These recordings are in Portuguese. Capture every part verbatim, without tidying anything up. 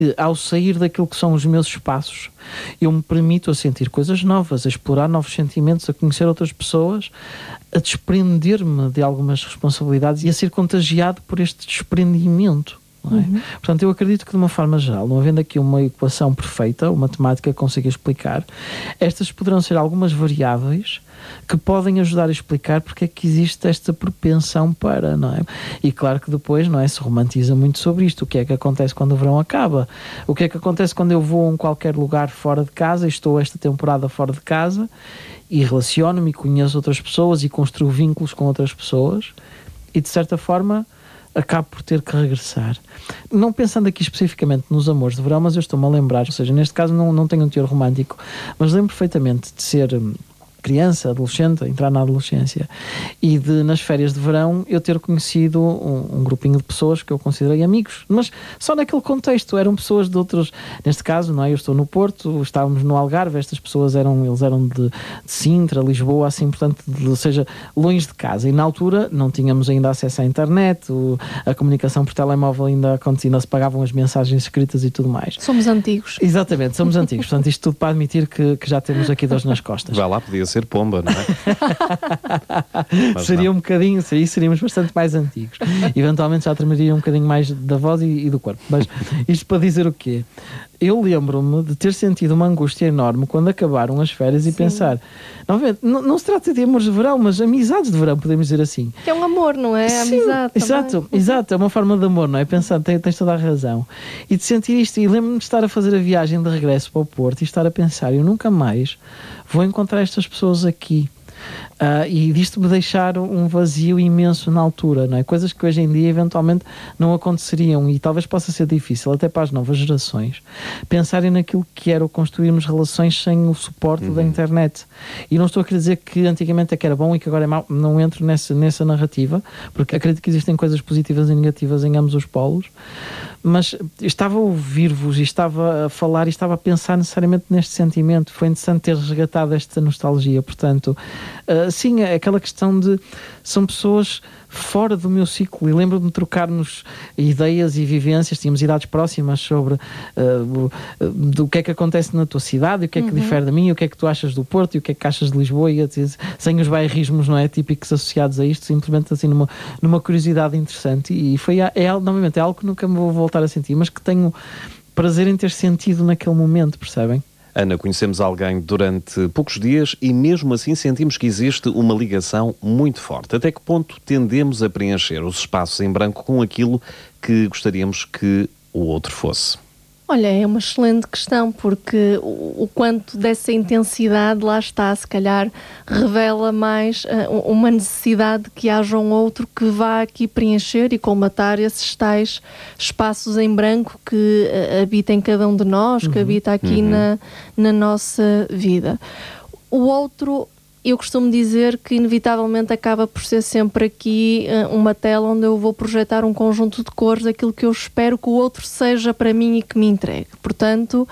Ao sair daquilo que são os meus espaços, eu me permito a sentir coisas novas, a explorar novos sentimentos, a conhecer outras pessoas, a desprender-me de algumas responsabilidades e a ser contagiado por este desprendimento. Não é? Uhum. Portanto, eu acredito que de uma forma geral, não havendo aqui uma equação perfeita, uma matemática que consiga explicar, estas poderão ser algumas variáveis que podem ajudar a explicar porque é que existe esta propensão para, não é? E claro que depois, não é, se romantiza muito sobre isto. O que é que acontece quando o verão acaba? O que é que acontece quando eu vou a um qualquer lugar fora de casa e estou esta temporada fora de casa e relaciono-me e conheço outras pessoas e construo vínculos com outras pessoas e de certa forma acabo por ter que regressar. Não pensando aqui especificamente nos amores de verão, mas eu estou-me a lembrar, ou seja, neste caso não, não tenho um teor romântico, mas lembro perfeitamente de ser criança, adolescente, entrar na adolescência e de, nas férias de verão, eu ter conhecido um, um grupinho de pessoas que eu considerei amigos, mas só naquele contexto, eram pessoas de outros, neste caso, não é? Eu estou no Porto, estávamos no Algarve, estas pessoas eram, eles eram de, de Sintra, Lisboa, assim, portanto, de, ou seja, longe de casa, e na altura não tínhamos ainda acesso à internet, o, a comunicação por telemóvel ainda acontecia, ainda se pagavam as mensagens escritas e tudo mais. Somos antigos. Exatamente, somos antigos, portanto, isto tudo para admitir que, que já temos aqui dores nas costas. Vai lá, podia ser pomba, não é? Seria não. um bocadinho, aí seríamos bastante mais antigos. Eventualmente já tremaria um bocadinho mais da voz e, e do corpo. Mas isto para dizer o quê? Eu lembro-me de ter sentido uma angústia enorme quando acabaram as férias e Sim. pensar, novamente, não, não se trata de amores de verão, mas amizades de verão, podemos dizer assim. Que é um amor, não é? Sim, amizade exato, também. exato, é uma forma de amor, não é? Pensar, tens, tens toda a razão. E de sentir isto, e lembro-me de estar a fazer a viagem de regresso para o Porto e estar a pensar, eu nunca mais vou encontrar estas pessoas aqui. Uh, e disto me deixar um vazio imenso na altura, não é? Coisas que hoje em dia eventualmente não aconteceriam e talvez possa ser difícil até para as novas gerações pensarem naquilo que era o construirmos relações sem o suporte uhum. da internet. E não estou a querer dizer que antigamente é que era bom e que agora é mau, não entro nessa, nessa narrativa, porque acredito que existem coisas positivas e negativas em ambos os polos, mas estava a ouvir-vos e estava a falar e estava a pensar necessariamente neste sentimento. Foi interessante ter resgatado esta nostalgia, portanto, uh, sim, é aquela questão de são pessoas fora do meu ciclo e lembro-me de trocarmos ideias e vivências, tínhamos idades próximas sobre uh, uh, do que é que acontece na tua cidade, o que é que uhum. difere de mim, o que é que tu achas do Porto e o que é que achas de Lisboa, e sem os bairrismos, não é, típicos associados a isto, simplesmente assim numa, numa curiosidade interessante, e foi, é, novamente, é algo que nunca me vou voltar a sentir, mas que tenho prazer em ter sentido naquele momento, percebem? Ana, conhecemos alguém durante poucos dias e mesmo assim sentimos que existe uma ligação muito forte. Até que ponto tendemos a preencher os espaços em branco com aquilo que gostaríamos que o outro fosse? Olha, é uma excelente questão, porque o, o quanto dessa intensidade lá está, se calhar revela mais uh, uma necessidade de que haja um outro que vá aqui preencher e colmatar esses tais espaços em branco que uh, habita em cada um de nós, uhum. que habita aqui uhum. na, na nossa vida. O outro, eu costumo dizer que inevitavelmente acaba por ser sempre aqui uh, uma tela onde eu vou projetar um conjunto de cores daquilo que eu espero que o outro seja para mim e que me entregue. Portanto,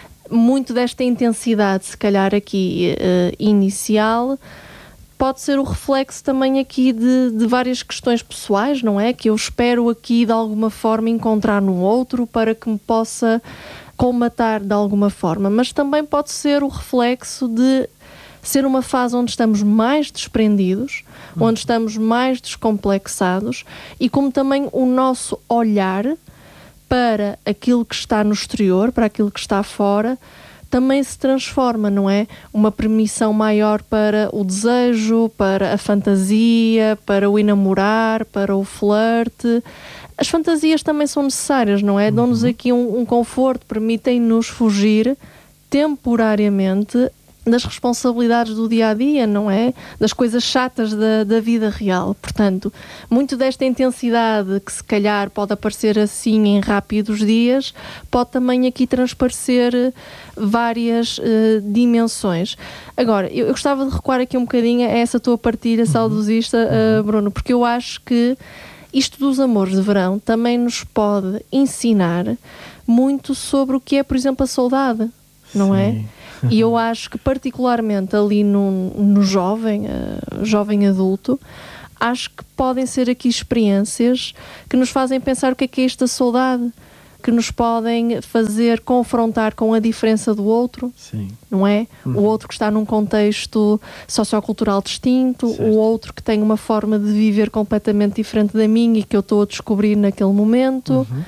muito desta intensidade, se calhar aqui uh, inicial, pode ser o reflexo também aqui de, de várias questões pessoais, não é? Que eu espero aqui de alguma forma encontrar no outro para que me possa colmatar de alguma forma, mas também pode ser o reflexo de ser uma fase onde estamos mais desprendidos, hum. onde estamos mais descomplexados e como também o nosso olhar para aquilo que está no exterior, para aquilo que está fora, também se transforma, não é? Uma permissão maior para o desejo, para a fantasia, para o enamorar, para o flerte. As fantasias também são necessárias, não é? Uhum. Dão-nos aqui um, um conforto, permitem-nos fugir temporariamente das responsabilidades do dia-a-dia, não é? Das coisas chatas da, da vida real. Portanto, muito desta intensidade que se calhar pode aparecer assim em rápidos dias, pode também aqui transparecer várias uh, dimensões. Agora, eu, eu gostava de recuar aqui um bocadinho a essa tua partilha saudosista, uh, Bruno, porque eu acho que isto dos amores de verão também nos pode ensinar muito sobre o que é, por exemplo, a saudade, não Sim. é? E eu acho que particularmente ali no, no jovem, uh, jovem adulto, acho que podem ser aqui experiências que nos fazem pensar o que é que é esta saudade. que nos podem fazer confrontar com a diferença do outro. Sim. Não é? Uhum. O outro que está num contexto sociocultural distinto, Certo. o outro que tem uma forma de viver completamente diferente da minha e que eu estou a descobrir naquele momento. Uhum.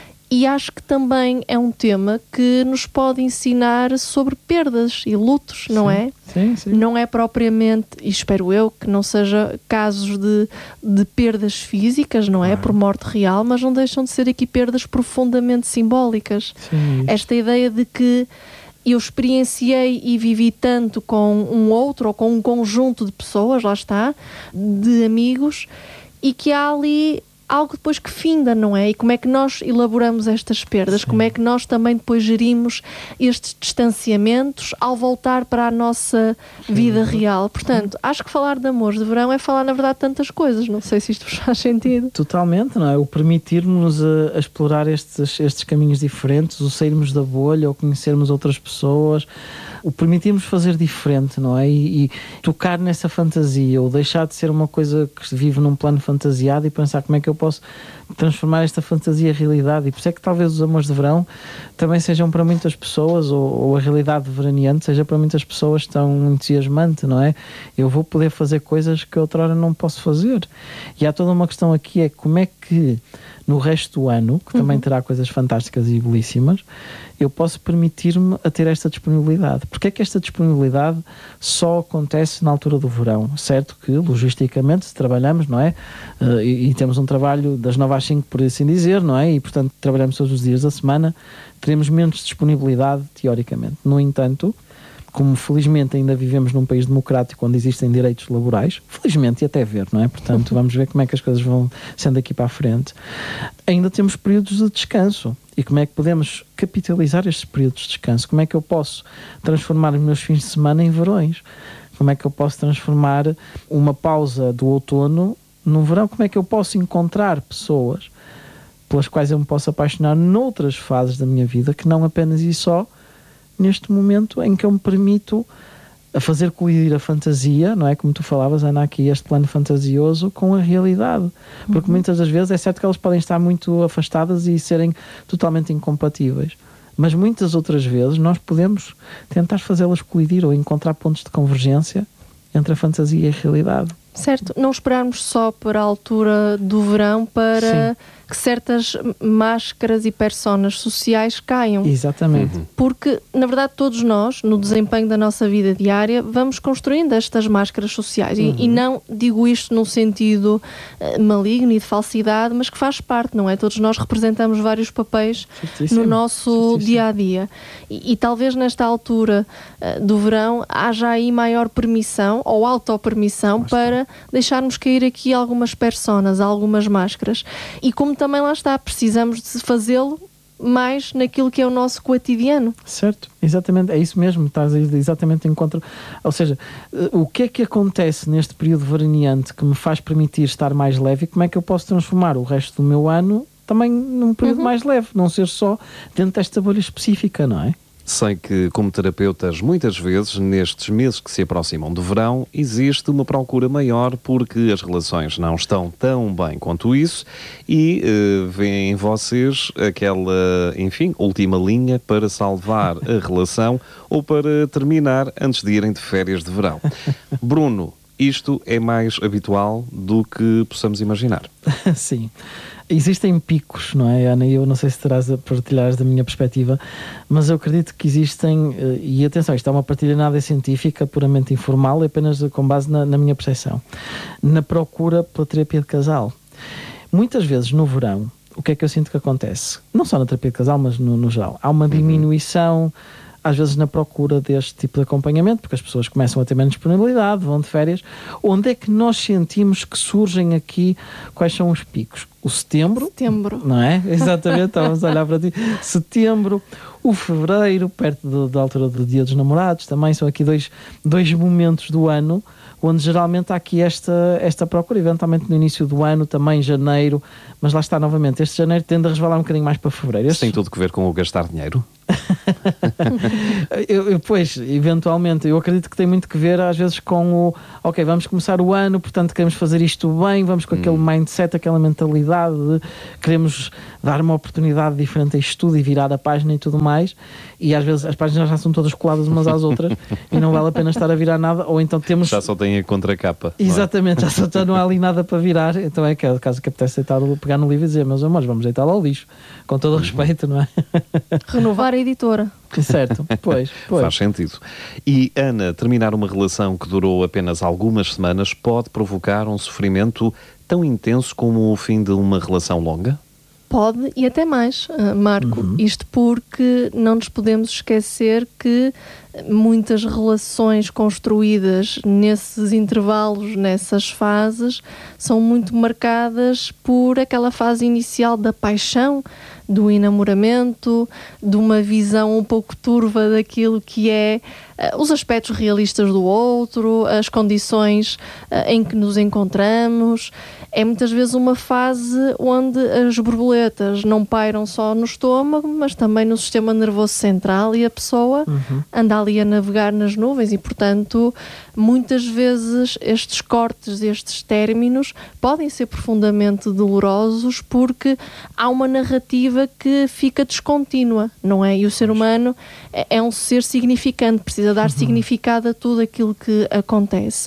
E acho que também é um tema que nos pode ensinar sobre perdas e lutos, não Sim. é? Sim, sim. Não é propriamente, e espero eu, que não seja casos de, de perdas físicas, não é? Claro. Por morte real, mas não deixam de ser aqui perdas profundamente simbólicas. Sim, isso. Esta ideia de que eu experienciei e vivi tanto com um outro ou com um conjunto de pessoas, lá está, de amigos, e que há ali algo depois que finda, não é? E como é que nós elaboramos estas perdas? Sim. Como é que nós também depois gerimos estes distanciamentos ao voltar para a nossa vida real? Portanto, acho que falar de amores de verão é falar, na verdade, tantas coisas. Não sei se isto vos faz sentido. Totalmente, não é? O permitirmos a, a explorar estes, estes caminhos diferentes, o sairmos da bolha, ou conhecermos outras pessoas, o permitirmos fazer diferente, não é? E, e tocar nessa fantasia, ou deixar de ser uma coisa que se vive num plano fantasiado e pensar como é que eu posso transformar esta fantasia em realidade. E por isso é que talvez os amores de verão também sejam para muitas pessoas, ou, ou a realidade veraneante seja para muitas pessoas tão entusiasmante, não é? Eu vou poder fazer coisas que outrora não posso fazer. E há toda uma questão aqui, é como é que no resto do ano, que também Uhum. terá coisas fantásticas e belíssimas, eu posso permitir-me a ter esta disponibilidade. Porque é que esta disponibilidade só acontece na altura do verão? Certo que, logisticamente, se trabalhamos, não é? Uh, e, e temos um trabalho das nove às cinco, por assim dizer, não é? E, portanto, trabalhamos todos os dias da semana, teremos menos disponibilidade, teoricamente. No entanto, como felizmente ainda vivemos num país democrático onde existem direitos laborais, felizmente e até ver, não é? Portanto, vamos ver como é que as coisas vão sendo aqui para a frente. Ainda temos períodos de descanso. E como é que podemos capitalizar estes períodos de descanso? Como é que eu posso transformar os meus fins de semana em verões? Como é que eu posso transformar uma pausa do outono no verão? Como é que eu posso encontrar pessoas pelas quais eu me posso apaixonar noutras fases da minha vida, que não apenas e só neste momento em que eu me permito a fazer colidir a fantasia, não é? Como tu falavas, Ana, aqui este plano fantasioso com a realidade. Porque Uhum. muitas das vezes é certo que elas podem estar muito afastadas e serem totalmente incompatíveis. Mas muitas outras vezes nós podemos tentar fazê-las colidir ou encontrar pontos de convergência entre a fantasia e a realidade. Certo, não esperarmos só para a altura do verão para Sim. que certas máscaras e personas sociais caiam. Exatamente. Uhum. Porque, na verdade, todos nós, no desempenho da nossa vida diária, vamos construindo estas máscaras sociais. E, Uhum. e não digo isto num sentido uh, maligno e de falsidade, mas que faz parte, não é? Todos nós representamos vários papéis Certíssimo. no nosso Certíssimo. dia-a-dia. E, e talvez nesta altura uh, do verão haja aí maior permissão ou autopermissão para deixarmos cair aqui algumas personas, algumas máscaras. E como também lá está, precisamos de fazê-lo mais naquilo que é o nosso cotidiano. Certo, exatamente, é isso mesmo, estás aí exatamente em encontro. Ou seja, o que é que acontece neste período veraneante que me faz permitir estar mais leve e como é que eu posso transformar o resto do meu ano também num período Uhum. mais leve, não ser só dentro desta bolha específica, não é? Sei que, como terapeutas, muitas vezes, nestes meses que se aproximam do verão, existe uma procura maior porque as relações não estão tão bem quanto isso e uh, veem em vocês aquela, enfim, última linha para salvar a relação ou para terminar antes de irem de férias de verão. Bruno, isto é mais habitual do que possamos imaginar. Sim. Existem picos, não é, Ana? Eu não sei se terás a partilhar da minha perspectiva, mas eu acredito que existem, e atenção, isto é uma partilha nada científica, puramente informal, apenas com base na, na minha percepção, na procura pela terapia de casal. Muitas vezes no verão, o que é que eu sinto que acontece? Não só na terapia de casal, mas no, no geral. Há uma diminuição, às vezes, na procura deste tipo de acompanhamento, porque as pessoas começam a ter menos disponibilidade, vão de férias. Onde é que nós sentimos que surgem aqui, quais são os picos? O setembro, Setembro. não é? Exatamente, estávamos a olhar para ti. Setembro, o fevereiro, perto do, da altura do Dia dos Namorados, também são aqui dois, dois momentos do ano onde geralmente há aqui esta, esta procura, eventualmente no início do ano, também janeiro, mas lá está novamente, este janeiro tende a resvalar um bocadinho mais para fevereiro. Isso Estes... tem tudo a ver com o gastar dinheiro? eu, eu, pois, eventualmente, eu acredito que tem muito que ver às vezes com o ok, vamos começar o ano, portanto queremos fazer isto bem, vamos com hum. aquele mindset, aquela mentalidade curiosidade, de queremos dar uma oportunidade diferente a isto tudo e virar a página e tudo mais, e às vezes as páginas já são todas coladas umas às outras e não vale a pena estar a virar nada, ou então temos... Já só tem a contracapa. Exatamente, já, só, já não há ali nada para virar, então é que é o caso que apetece deitar, pegar no livro e dizer, meus amores, vamos deitá-lo ao lixo, com todo o respeito, não é? Renovar a editora. Certo, pois, pois. Faz sentido. E, Ana, terminar uma relação que durou apenas algumas semanas pode provocar um sofrimento tão intenso como o fim de uma relação longa? Pode, e até mais, Marco. Uhum. Isto porque não nos podemos esquecer que muitas relações construídas nesses intervalos, nessas fases, são muito marcadas por aquela fase inicial da paixão, do enamoramento, de uma visão um pouco turva daquilo que é uh, os aspectos realistas do outro, as condições uh, em que nos encontramos. É muitas vezes uma fase onde as borboletas não pairam só no estômago, mas também no sistema nervoso central, e a pessoa uhum. anda ali a navegar nas nuvens, e portanto muitas vezes estes cortes, estes términos podem ser profundamente dolorosos, porque há uma narrativa que fica descontínua, não é? E o ser humano é, é um ser significante, precisa dar uhum. significado a tudo aquilo que acontece.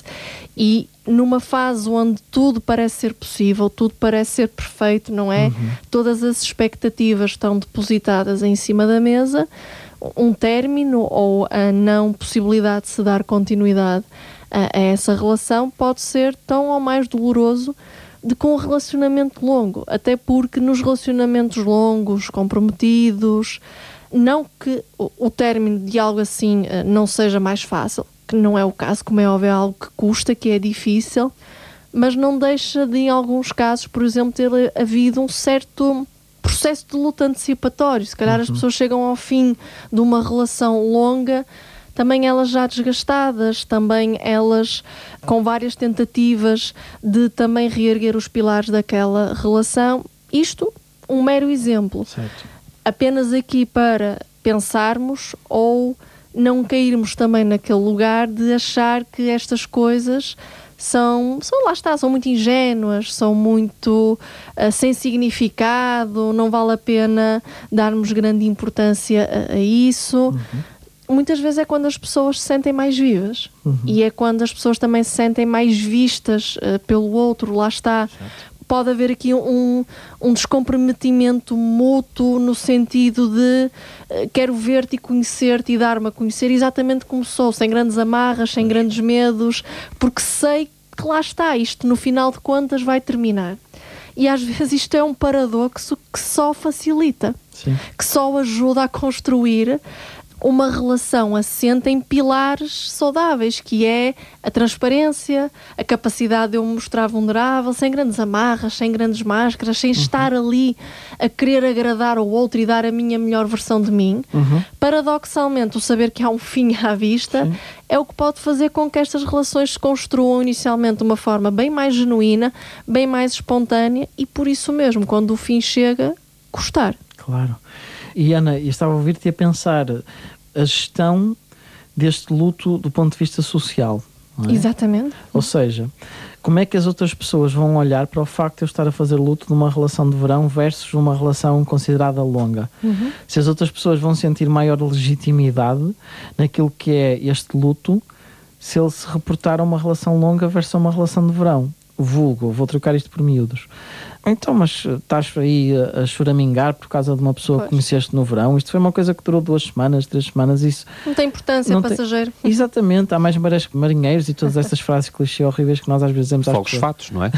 E numa fase onde tudo parece ser possível, tudo parece ser perfeito, não é? Uhum. Todas as expectativas estão depositadas em cima da mesa, um término ou a não possibilidade de se dar continuidade a, a essa relação pode ser tão ou mais doloroso do que um relacionamento longo, até porque nos relacionamentos longos, comprometidos, não que o, o término de algo assim uh, não seja mais fácil, que não é o caso, como é óbvio, é algo que custa, que é difícil, mas não deixa de, em alguns casos, por exemplo, ter havido um certo processo de luta antecipatório. Se calhar uhum. as pessoas chegam ao fim de uma relação longa, também elas já desgastadas, também elas com várias tentativas de também reerguer os pilares daquela relação. Isto, um mero exemplo. Certo. Apenas aqui para pensarmos ou não cairmos também naquele lugar de achar que estas coisas são, são lá está, são muito ingênuas, são muito uh, sem significado, não vale a pena darmos grande importância a, a isso. Uhum. Muitas vezes é quando as pessoas se sentem mais vivas uhum. e é quando as pessoas também se sentem mais vistas uh, pelo outro, lá está. Certo. Pode haver aqui um, um descomprometimento mútuo no sentido de uh, quero ver-te e conhecer-te e dar-me a conhecer exatamente como sou, sem grandes amarras, sem grandes medos, porque sei que lá está, isto no final de contas vai terminar. E às vezes isto é um paradoxo que só facilita, Sim. que só ajuda a construir uma relação assente em pilares saudáveis, que é a transparência, a capacidade de eu me mostrar vulnerável, sem grandes amarras, sem grandes máscaras, sem uhum. estar ali a querer agradar ao outro e dar a minha melhor versão de mim. Uhum. Paradoxalmente, o saber que há um fim à vista Sim. é o que pode fazer com que estas relações se construam inicialmente de uma forma bem mais genuína, bem mais espontânea, e por isso mesmo, quando o fim chega, custar. Claro. E Ana, eu estava a ouvir-te a pensar a gestão deste luto do ponto de vista social. Não é? Exatamente. Ou seja, como é que as outras pessoas vão olhar para o facto de eu estar a fazer luto de uma relação de verão versus uma relação considerada longa? Uhum. Se as outras pessoas vão sentir maior legitimidade naquilo que é este luto, se ele se reportar a uma relação longa versus uma relação de verão. Vulgo, vou trocar isto por miúdos. Então, mas estás aí a, a choramingar por causa de uma pessoa pois. que conheceste no verão. Isto foi uma coisa que durou duas semanas, três semanas. Isso não tem importância, não passageiro. Tem... Exatamente, há mais marés que marinheiros e todas essas frases clichê horríveis que nós às vezes dizemos às Fogos pessoas. fatos, não é?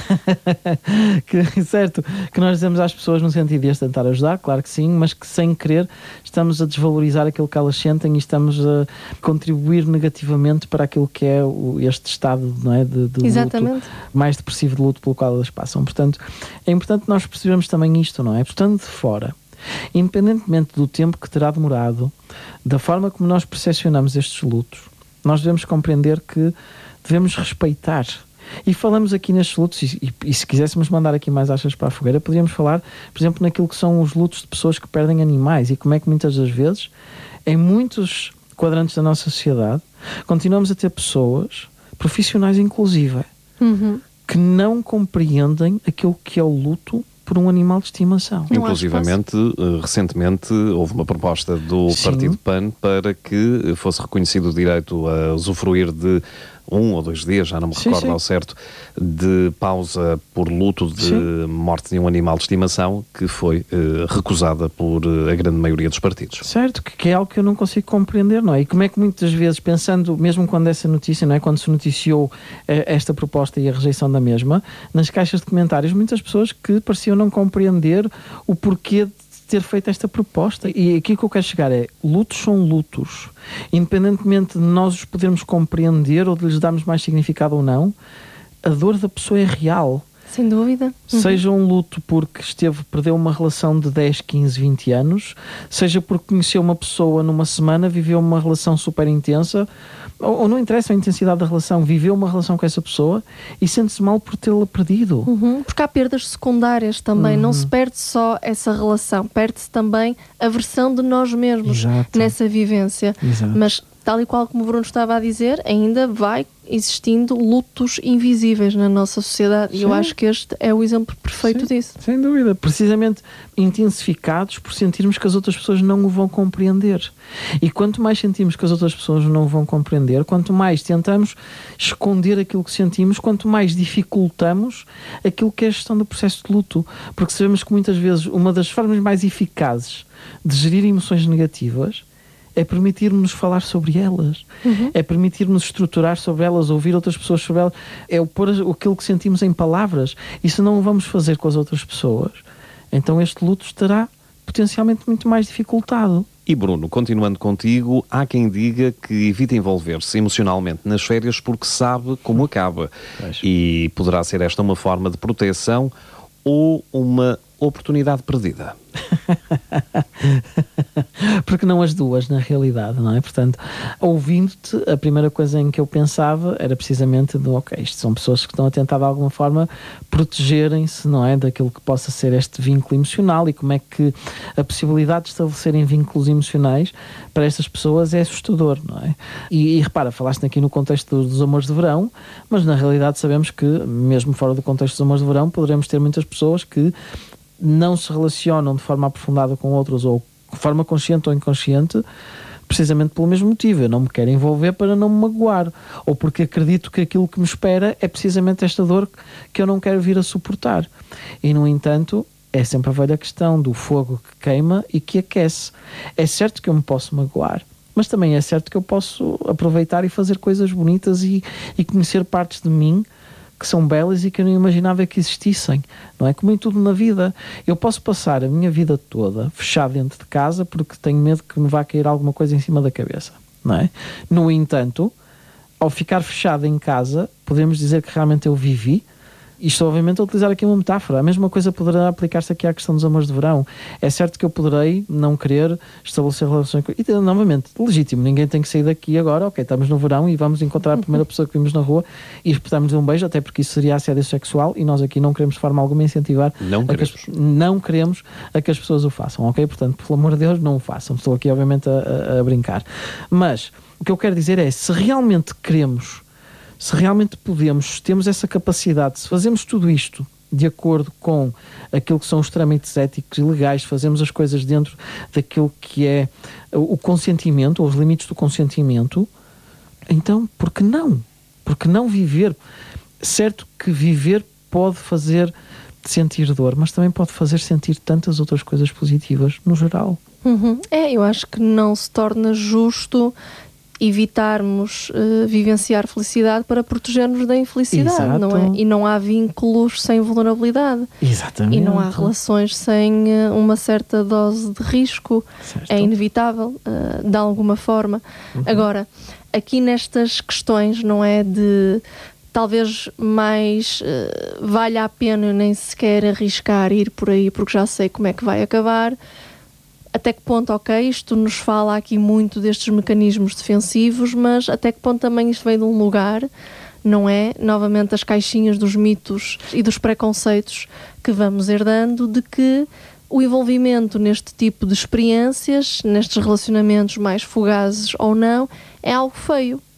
que, certo, que nós dizemos às pessoas no sentido de as tentar ajudar, claro que sim, mas que sem querer estamos a desvalorizar aquilo que elas sentem e estamos a contribuir negativamente para aquilo que é o, este estado, não é, de, de luto, mais depressivo de luto pelo qual elas passam. Portanto, é importante nós percebermos também isto, não é? Portanto, de fora, independentemente do tempo que terá demorado, da forma como nós percepcionamos estes lutos, nós devemos compreender que devemos respeitar. E falamos aqui nestes lutos, e, e, e se quiséssemos mandar aqui mais achas para a fogueira, podíamos falar, por exemplo, naquilo que são os lutos de pessoas que perdem animais e como é que muitas das vezes, em muitos quadrantes da nossa sociedade, continuamos a ter pessoas, profissionais inclusive, uhum. que não compreendem aquilo que é o luto por um animal de estimação. Não Inclusivamente, uh, recentemente, houve uma proposta do Sim. Partido P A N para que fosse reconhecido o direito a usufruir de um ou dois dias, já não me Sim, recordo sim. ao certo, de pausa por luto de Sim. morte de um animal de estimação, que foi uh, recusada por uh, a grande maioria dos partidos. Certo, que, que é algo que eu não consigo compreender, não é? E como é que muitas vezes, pensando, mesmo quando essa notícia, não é? Quando se noticiou eh, esta proposta e a rejeição da mesma, nas caixas de comentários, muitas pessoas que pareciam não compreender o porquê de ter feito esta proposta. E aqui o que eu quero chegar é, lutos são lutos. Independentemente de nós os podermos compreender ou de lhes darmos mais significado ou não, a dor da pessoa é real. Sem dúvida. Uhum. Seja um luto porque esteve, perdeu uma relação de dez, quinze, vinte anos, seja porque conheceu uma pessoa numa semana, viveu uma relação super intensa, ou, ou não interessa a intensidade da relação, viveu uma relação com essa pessoa e sente-se mal por tê-la perdido. Uhum. Porque há perdas secundárias também, Uhum. não se perde só essa relação, perde-se também a versão de nós mesmos Exato. nessa vivência. Exato. Mas, tal e qual como o Bruno estava a dizer, ainda vai existindo lutos invisíveis na nossa sociedade. E eu Sim. acho que este é o exemplo perfeito Sim, disso. sem dúvida. Precisamente intensificados por sentirmos que as outras pessoas não o vão compreender. E quanto mais sentimos que as outras pessoas não o vão compreender, quanto mais tentamos esconder aquilo que sentimos, quanto mais dificultamos aquilo que é a gestão do processo de luto. Porque sabemos que muitas vezes uma das formas mais eficazes de gerir emoções negativas é permitir-nos falar sobre elas, Uhum. é permitir-nos estruturar sobre elas, ouvir outras pessoas sobre elas, é o pôr aquilo que sentimos em palavras. E se não o vamos fazer com as outras pessoas, então este luto estará potencialmente muito mais dificultado. E Bruno, continuando contigo, há quem diga que evita envolver-se emocionalmente nas férias porque sabe como acaba. Pois. E poderá ser esta uma forma de proteção ou uma oportunidade perdida? Porque não as duas, na realidade, não é? Portanto, ouvindo-te, a primeira coisa em que eu pensava era precisamente do, ok, isto são pessoas que estão a tentar de alguma forma protegerem-se, não é? Daquilo que possa ser este vínculo emocional, e como é que a possibilidade de estabelecerem vínculos emocionais para estas pessoas é assustador, não é? E, e repara, falaste aqui no contexto dos amores de verão, mas na realidade sabemos que, mesmo fora do contexto dos amores de verão, poderemos ter muitas pessoas que não se relacionam de forma aprofundada com outros, ou de forma consciente ou inconsciente, precisamente pelo mesmo motivo. Eu não me quero envolver para não me magoar, ou porque acredito que aquilo que me espera é precisamente esta dor que eu não quero vir a suportar. E, no entanto, é sempre a velha questão do fogo que queima e que aquece. É certo que eu me posso magoar, mas também é certo que eu posso aproveitar e fazer coisas bonitas e, e conhecer partes de mim que são belas e que eu não imaginava que existissem, não é? Como em tudo na vida. Eu posso passar a minha vida toda fechado dentro de casa porque tenho medo que me vá cair alguma coisa em cima da cabeça, não é? No entanto, ao ficar fechado em casa, podemos dizer que realmente eu vivi. Isto, obviamente, a utilizar aqui uma metáfora. A mesma coisa poderá aplicar-se aqui à questão dos amores de verão. É certo que eu poderei não querer estabelecer relações com... E, novamente, legítimo. Ninguém tem que sair daqui agora. Ok, estamos no verão e vamos encontrar a primeira pessoa que vimos na rua e espetamos um beijo, até porque isso seria assédio sexual e nós aqui não queremos de forma alguma incentivar... Não a que as, não queremos a que as pessoas o façam, ok? Portanto, pelo amor de Deus, não o façam. Estou aqui, obviamente, a, a, a brincar. Mas, o que eu quero dizer é, se realmente queremos... Se realmente podemos, se temos essa capacidade, se fazemos tudo isto de acordo com aquilo que são os trâmites éticos e legais, fazemos as coisas dentro daquilo que é o consentimento, ou os limites do consentimento, então, por que não? Por que não viver? Certo que viver pode fazer sentir dor, mas também pode fazer sentir tantas outras coisas positivas, no geral. Uhum. É, eu acho que não se torna justo evitarmos uh, vivenciar felicidade para proteger-nos da infelicidade. Exato. Não é? E não há vínculos sem vulnerabilidade. Exatamente. E não há relações sem uh, uma certa dose de risco. Certo. É inevitável, uh, de alguma forma. Uhum. Agora, aqui nestas questões, não é de... Talvez mais uh, valha a pena eu nem sequer arriscar ir por aí porque já sei como é que vai acabar. Até que ponto, ok, isto nos fala aqui muito destes mecanismos defensivos, mas até que ponto também isto vem de um lugar, não é? Novamente as caixinhas dos mitos e dos preconceitos que vamos herdando de que o envolvimento neste tipo de experiências, nestes relacionamentos mais fugazes ou não, é algo feio.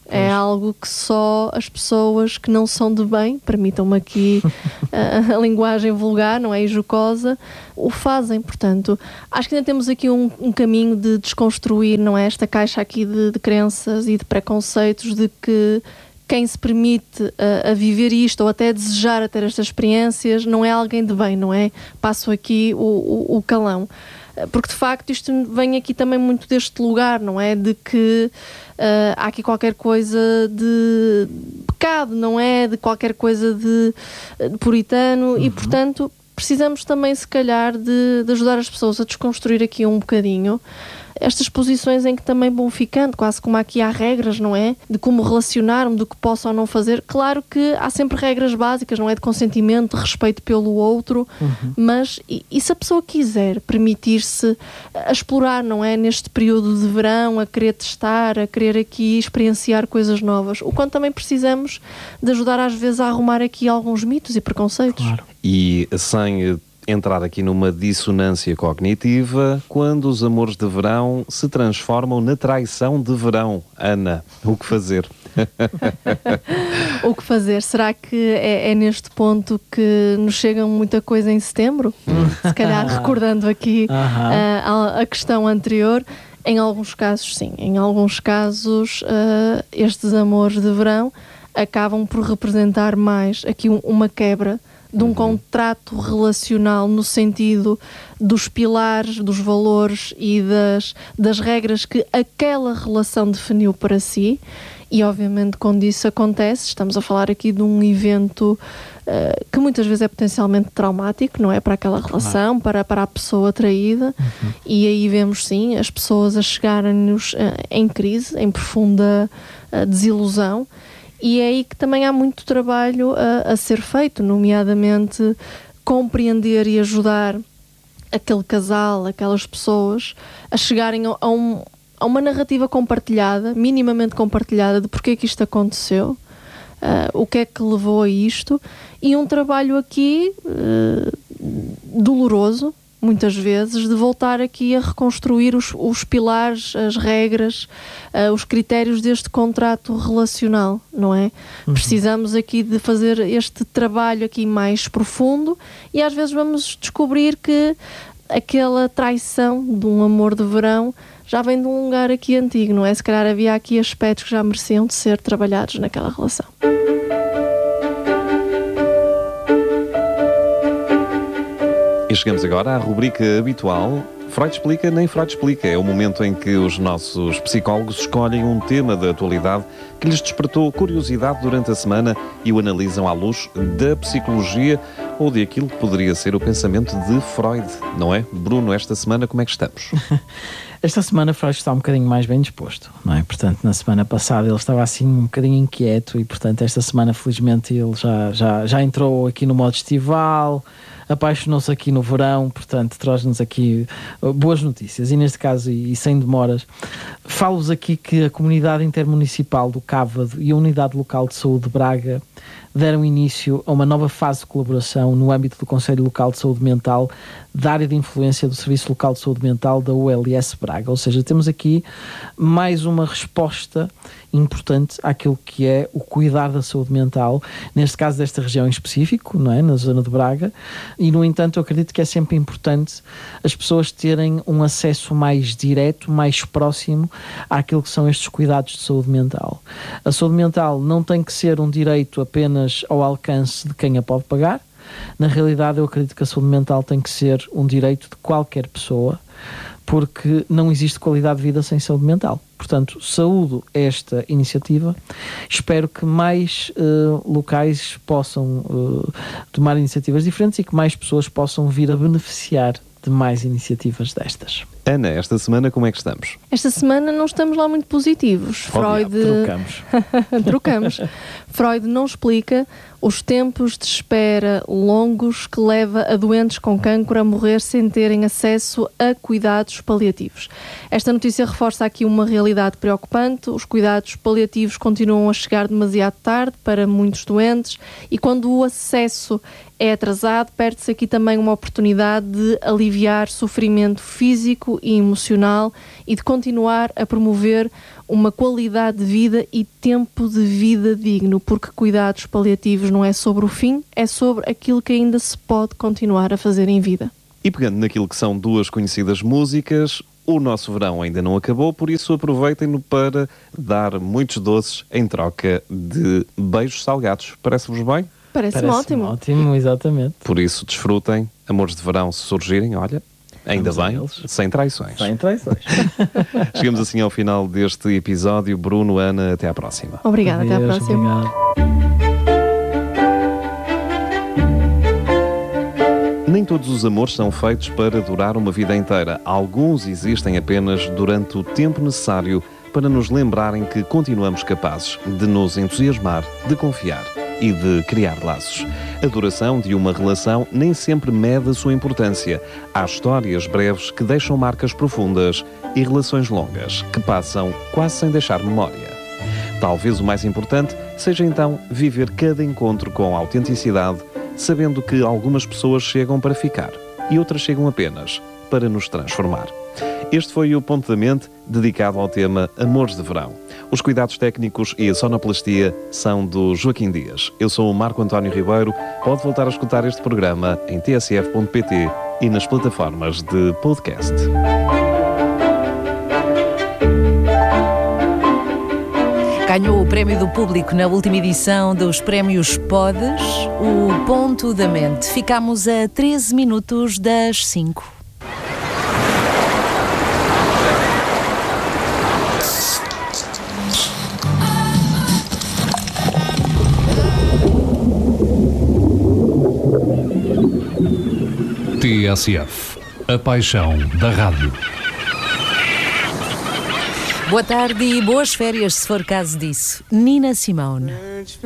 É algo que só as pessoas que não são de bem, permitam-me aqui a, a linguagem vulgar, não é, e jocosa, o fazem. Portanto, acho que ainda temos aqui um, um caminho de desconstruir, não é, esta caixa aqui de, de crenças e de preconceitos de que quem se permite a, a viver isto ou até desejar a ter estas experiências não é alguém de bem, não é? Passo aqui o, o, o calão. Porque de facto isto vem aqui também muito deste lugar, não é? De que uh, há aqui qualquer coisa de pecado, não é? De qualquer coisa de, de puritano uhum. E portanto precisamos também se calhar de, de ajudar as pessoas a desconstruir aqui um bocadinho estas posições em que também vão ficando, quase como aqui há regras, não é? De como relacionar-me, do que posso ou não fazer. Claro que há sempre regras básicas, não é? De consentimento, de respeito pelo outro, uhum. Mas e, e se a pessoa quiser permitir-se a explorar, não é? Neste período de verão, a querer testar, a querer aqui experienciar coisas novas, o quanto também precisamos de ajudar às vezes a arrumar aqui alguns mitos e preconceitos. Claro. E sem entrar aqui numa dissonância cognitiva, quando os amores de verão se transformam na traição de verão. Ana, o que fazer? O que fazer? Será que é, é neste ponto que nos chega muita coisa em setembro? Se calhar recordando aqui uh, a, a questão anterior. Em alguns casos, sim. Em alguns casos, uh, estes amores de verão acabam por representar mais aqui um, uma quebra de um uhum. contrato relacional no sentido dos pilares, dos valores e das, das regras que aquela relação definiu para si. E obviamente quando isso acontece, estamos a falar aqui de um evento uh, que muitas vezes é potencialmente traumático, não é? Para aquela relação, claro. para, para a pessoa traída, uhum. E aí vemos sim as pessoas a chegarem-nos uh, em crise, em profunda uh, desilusão. E é aí que também há muito trabalho a, a ser feito, nomeadamente compreender e ajudar aquele casal, aquelas pessoas, a chegarem a, a, um, a uma narrativa compartilhada, minimamente compartilhada, de porque é que isto aconteceu, uh, o que é que levou a isto, e um trabalho aqui uh, doloroso, muitas vezes, de voltar aqui a reconstruir os, os pilares, as regras, uh, os critérios deste contrato relacional, não é? Uhum. Precisamos aqui de fazer este trabalho aqui mais profundo e às vezes vamos descobrir que aquela traição de um amor de verão já vem de um lugar aqui antigo, não é? Se calhar havia aqui aspectos que já mereciam de ser trabalhados naquela relação. E chegamos agora à rubrica habitual Freud Explica, nem Freud Explica. É o momento em que os nossos psicólogos escolhem um tema da atualidade que lhes despertou curiosidade durante a semana e o analisam à luz da psicologia ou de aquilo que poderia ser o pensamento de Freud, não é? Bruno, esta semana como é que estamos? Esta semana Freud está um bocadinho mais bem disposto, não é? Portanto, na semana passada ele estava assim um bocadinho inquieto e, portanto, esta semana, felizmente, ele já, já, já entrou aqui no modo estival, apaixonou-se aqui no verão, portanto, traz-nos aqui boas notícias. E, neste caso, e, e sem demoras, falo-vos aqui que a Comunidade Intermunicipal do Cávado e a Unidade Local de Saúde de Braga deram início a uma nova fase de colaboração no âmbito do Conselho Local de Saúde Mental da área de influência do Serviço Local de Saúde Mental da U L S Braga. Ou seja, temos aqui mais uma resposta importante àquilo que é o cuidar da saúde mental, neste caso desta região em específico, não é? Na zona de Braga, e no entanto eu acredito que é sempre importante as pessoas terem um acesso mais direto, mais próximo àquilo que são estes cuidados de saúde mental. A saúde mental não tem que ser um direito apenas ao alcance de quem a pode pagar. Na realidade eu acredito que a saúde mental tem que ser um direito de qualquer pessoa, porque não existe qualidade de vida sem saúde mental. Portanto, saúdo esta iniciativa. Espero que mais uh, locais possam uh, tomar iniciativas diferentes e que mais pessoas possam vir a beneficiar de mais iniciativas destas. Ana, esta semana como é que estamos? Esta semana não estamos lá muito positivos. Oh, Freud... Trocamos. Trocamos. Freud não explica os tempos de espera longos que leva a doentes com cancro a morrer sem terem acesso a cuidados paliativos. Esta notícia reforça aqui uma realidade preocupante. Os cuidados paliativos continuam a chegar demasiado tarde para muitos doentes e quando o acesso é atrasado, perde-se aqui também uma oportunidade de aliviar sofrimento físico físico e emocional e de continuar a promover uma qualidade de vida e tempo de vida digno, porque cuidados paliativos não é sobre o fim, é sobre aquilo que ainda se pode continuar a fazer em vida. E pegando naquilo que são duas conhecidas músicas, o nosso verão ainda não acabou, por isso aproveitem-no para dar muitos doces em troca de beijos salgados. Parece-vos bem? Parece-me Parece ótimo. ótimo, exatamente. Por isso desfrutem, amores de verão se surgirem, olha, ainda Vamos a bem, eles. sem traições. Sem traições. Chegamos assim ao final deste episódio. Bruno, Ana, até à próxima. Obrigada, até à Adeus, próxima. obrigado. Nem todos os amores são feitos para durar uma vida inteira. Alguns existem apenas durante o tempo necessário para nos lembrarem que continuamos capazes de nos entusiasmar, de confiar e de criar laços. A duração de uma relação nem sempre mede a sua importância. Há histórias breves que deixam marcas profundas e relações longas que passam quase sem deixar memória. Talvez o mais importante seja então viver cada encontro com autenticidade, sabendo que algumas pessoas chegam para ficar e outras chegam apenas para nos transformar. Este foi o Ponto da Mente, dedicado ao tema Amores de Verão. Os cuidados técnicos e a sonoplastia são do Joaquim Dias. Eu sou o Marco António Ribeiro. Pode voltar a escutar este programa em t s f ponto p t e nas plataformas de podcast. Ganhou o prémio do público na última edição dos Prémios Podes, o Ponto da Mente. Ficámos a treze minutos das cinco. T S F, a paixão da rádio. Boa tarde e boas férias, se for caso disso. Nina Simone.